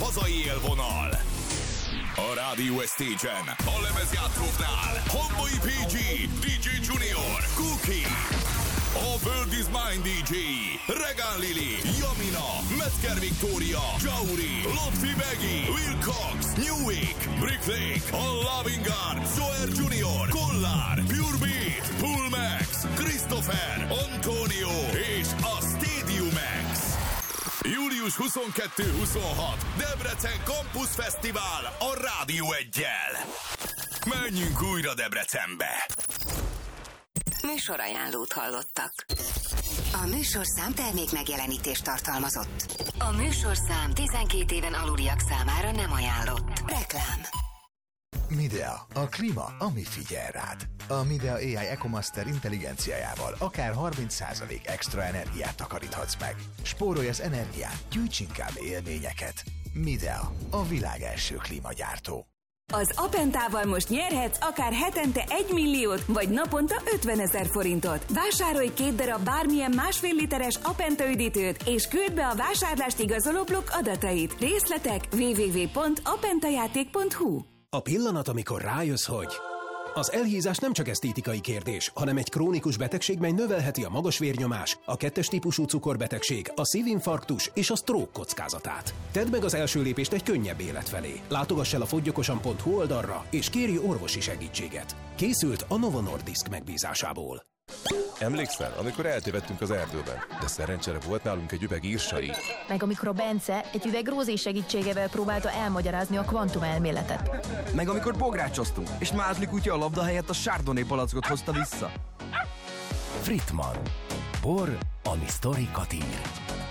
hazai élvonal. A Rádió Stage-en, a lemezjátszóknál Homboy PG, DJ Junior, Cookie, a World is Mine DJ, Regán Lili, Jamina, Metzger Victoria, Jauri, Lotfi Begi, Will Cox, New Week, Brick Lake, a Loving Guard, Zoer Junior, Kollár, Pure Beat, Pull Max, Christopher, Antonio és a Stadium X. Július 22-26 Debrecen Campus Fesztivál a Rádió 1-jel. Menjünk újra Debrecenbe! Műsorajánlót hallottak. A műsorszám termék megjelenítést tartalmazott. A műsorszám 12 éven aluliak számára nem ajánlott. Reklám. Midea, a klíma, ami figyel rád. A Midea AI EcoMaster intelligenciájával akár 30% extra energiát takaríthatsz meg. Spórolj az energián, gyűjts inkább élményeket. Midea, a világ első klímagyártó. Az Apentával most nyerhetsz akár hetente 1 milliót, vagy naponta 50 000 forintot. Vásárolj 2 darab bármilyen 1,5 literes Apenta üdítőt, és küld be a vásárlást igazoló blokk adatait. Részletek www.apentajáték.hu. A pillanat, amikor rájössz, hogy az elhízás nem csak esztétikai kérdés, hanem egy krónikus betegség, mely növelheti a magas vérnyomás, a 2-es típusú cukorbetegség, a szívinfarktus és a stroke kockázatát. Tedd meg az első lépést egy könnyebb élet felé. Látogass el a foggyokosan.hu oldalra, és kérj orvosi segítséget. Készült a Novo Nordisk megbízásából. Emlékszel, amikor eltévedtünk az erdőben, de szerencsére volt nálunk egy üveg írsai. Meg amikor a Bence egy üveg Rózé segítségével próbálta elmagyarázni a kvantumelméletet. Meg amikor bográcsoztunk, és Mázli kutya a labda helyett a Chardonnay palackot hozta vissza. Fritman. Bor, ami sztorikat ír.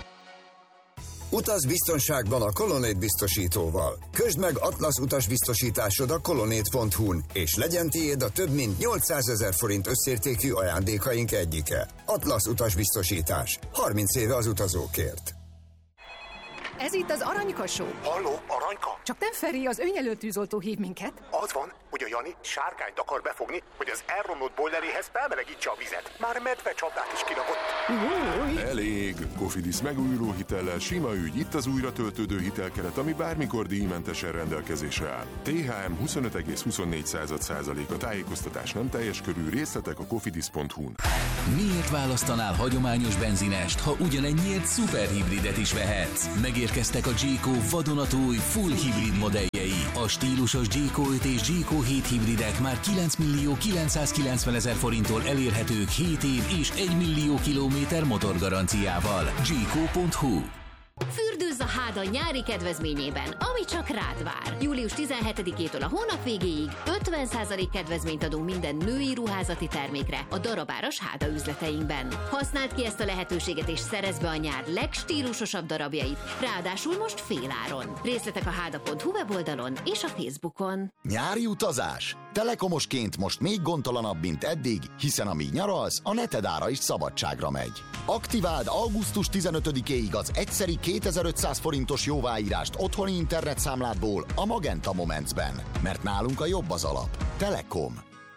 Utaz biztonságban a Colonnade biztosítóval. Közd meg Atlasz utasbiztosításod a colonnade.hu-n, és legyen tiéd a több mint 800 000 forint összértékű ajándékaink egyike. Atlasz utasbiztosítás. 30 éve az utazókért. Ez itt az Aranyka Show. Halló, Aranyka? Csak nem Feri, az önjelölt tűzoltó hív minket. Az van, hogy a Jani sárkányt akar befogni, hogy az elromlott bojleréhez felmelegítse a vizet. Már medve csapdát is kirakott. Elég! Cofidis megújuló hitellel sima ügy, itt az újra töltődő hitelkeret, ami bármikor díjmentesen rendelkezésre áll. THM 25,24%, a tájékoztatás nem teljes körű, részletek a cofidis.hu-n. Miért választanál hagyományos benzinest, ha ugyanennyiért szuperhibridet is vehetsz? Megérkeztek a G-Co vadonatúj full hibrid modelljei. A stílusos G-Co 5 és G-Co 7 hibridek már 9.990.000 forinttól elérhetők 7 év és 1 millió kilométer motorgaranciával. G-Co.hu. Fürdőzz a Háda nyári kedvezményében, ami csak rád vár. Július 17-től a hónap végéig 50% kedvezményt adunk minden női ruházati termékre a darabáras Háda üzleteinkben. Használd ki ezt a lehetőséget és szerezd be a nyár legstílusosabb darabjait, ráadásul most féláron. Részletek a háda.hu weboldalon és a Facebookon. Nyári utazás? Telekomosként most még gondtalanabb, mint eddig, hiszen amíg nyaralsz, a neted ára is szabadságra megy. Aktiváld augusztus 15-éig az egyszeri 2500 forintos jóváírást otthoni internetszámládból a Magenta Momentsben, mert nálunk a jobb az alap. Telekom.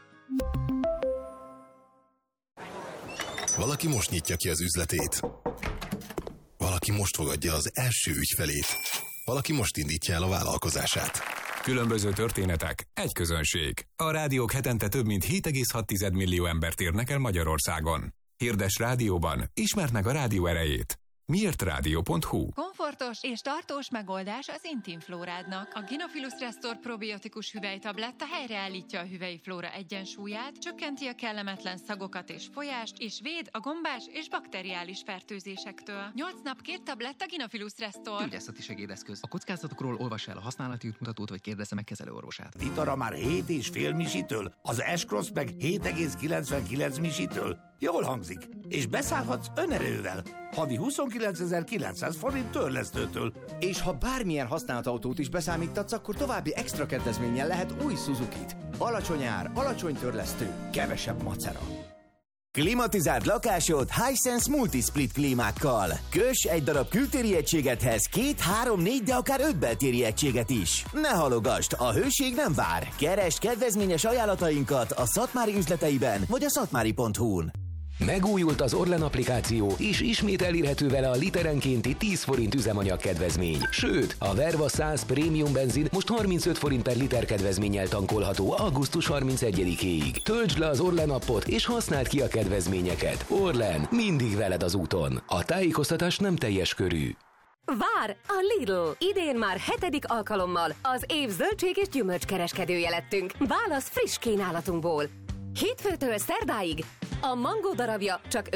Valaki most nyitja ki az üzletét. Valaki most fogadja az első ügyfelét. Valaki most indítja el a vállalkozását. Különböző történetek, egy közönség. A rádiók hetente több mint 7,6 millió embert érnek el Magyarországon. Hirdess rádióban, ismerd meg a rádió erejét. Miért rádió.hu? Komfortos és tartós megoldás az intim flórádnak. A Gynophilus Restore probiotikus hüvelytabletta helyreállítja a hüvelyi flóra egyensúlyát, csökkenti a kellemetlen szagokat és folyást, és véd a gombás és bakteriális fertőzésektől. 8 nap 2 tabletta Gynophilus Restore. Gyógyászati segédeszköz. A kockázatokról olvassa el a használati útmutatót, vagy kérdezze meg kezelőorvosát. Vitara már 7,5 misitől, az S-Cross meg 7,99 misitől. Jól hangzik, és beszállhatsz önerővel. Havi 29.900 forint törlesztőtől. És ha bármilyen használt autót is beszámítatsz, akkor további extra kedvezménnyel lehet új Suzukit. Alacsony ár, alacsony törlesztő, kevesebb macera. Klimatizáld lakásod Hisense Multisplit klímákkal. Köss egy darab kültéri egységethez 2, 3, 4, de akár 5 beltéri egységet is. Ne halogasd, a hőség nem vár. Keresd kedvezményes ajánlatainkat a Szatmári üzleteiben vagy a szatmári.hu-n. Megújult az Orlen applikáció, és ismét elérhető vele a literenkénti 10 forint üzemanyag kedvezmény. Sőt, a Verva 100 prémium benzin most 35 forint per liter kedvezménnyel tankolható augusztus 31-éig. Töltsd le az Orlen appot, és használd ki a kedvezményeket. Orlen, mindig veled az úton. A tájékoztatás nem teljes körű. Vár a Lidl! Idén már 7. alkalommal az év zöldség és gyümölcskereskedője lettünk. Válasz friss kínálatunkból. Hétfőtől szerdáig a mangó darabja csak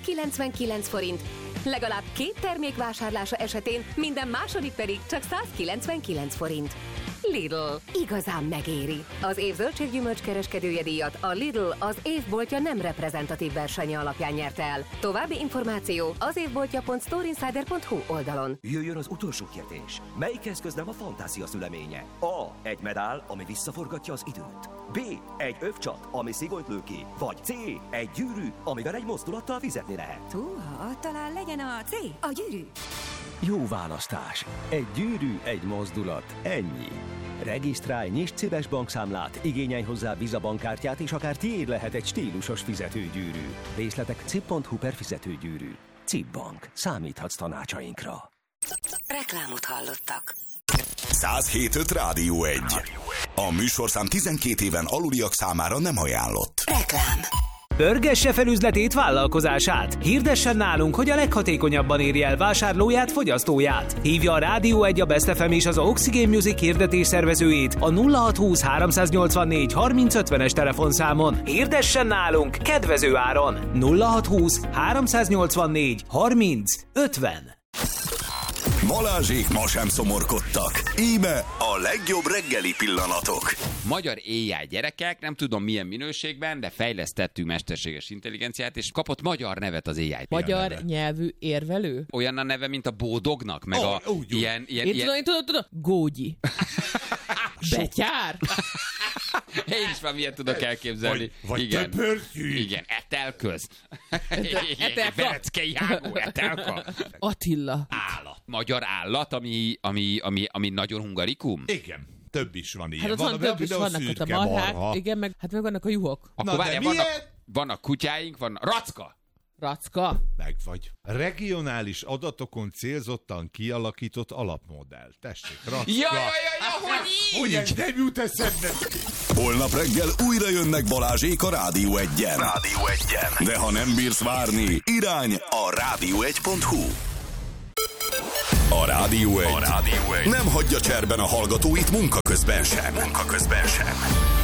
599 forint, legalább 2 termék vásárlása esetén minden második pedig csak 199 forint. Lidl. Igazán megéri. Az év zöldséggyümölcs kereskedője díjat a Lidl az évboltja nem reprezentatív versenye alapján nyerte el. További információ az évboltja.storeinsider.hu oldalon. Jöjjön az utolsó kérdés. Melyik eszköz nem a fantázia szüleménye? A. Egy medál, ami visszaforgatja az időt. B. Egy övcsat, ami szigonyt lő ki. Vagy C. Egy gyűrű, amivel egy mozdulattal fizetni lehet. Talán legyen a C, a gyűrű. Jó választás. Egy gyűrű, egy mozdulat. Ennyi. Regisztrálj, nyisd szíves bankszámlát, igényelj hozzá Visa bankkártyát, és akár tiéd lehet egy stílusos fizetőgyűrű. Részletek cip.hu/fizetőgyűrű. Cip Bank. Számíthatsz tanácsainkra. Reklámot hallottak. 107.5 Rádió 1. A műsorszám 12 éven aluliak számára nem ajánlott. Reklám. Pörgesse fel üzletét, vállalkozását. Hirdessen nálunk, hogy a leghatékonyabban érje el vásárlóját, fogyasztóját. Hívja a Rádió 1, a Best FM és az Oxygen Music hirdetés szervezőjét a 0620 384 3050-es telefonszámon. Hirdessen nálunk kedvező áron. 0620 384 3050. Balázsék ma sem szomorkodtak. Íme a legjobb reggeli pillanatok. Magyar AI gyerekek, nem tudom milyen minőségben, de fejlesztettük mesterséges intelligenciát, és kapott magyar nevet az AI. Magyar nyelvű érvelő? Olyan a neve, mint a Bódognak, meg a ilyen... Én tudom. Gógyi. Betyár. Én is már miért tudok elképzelni. Vagy többörtyű. Igen, Etelköz. Etelka. Verecke Jágó, Etelka. Attila. Állat. Magyar állat, ami nagyon hungarikum? Igen. Több is van ilyen. Hát ott több is vannak ott a marhák, igen, meg vannak a juhok. Akkor várjál, vannak kutyáink, van Racka. Meg vagy. Regionális adatokon célzottan kialakított alapmodell. Tessék, Racka. Ja, hogy így? Nem jut eszembe. Holnap reggel újra jönnek Balázsék a Rádió 1-en. De ha nem bírsz várni, irány a rádió1.hu. A Rádió 1 nem hagyja cserben a hallgatóit munka közben sem.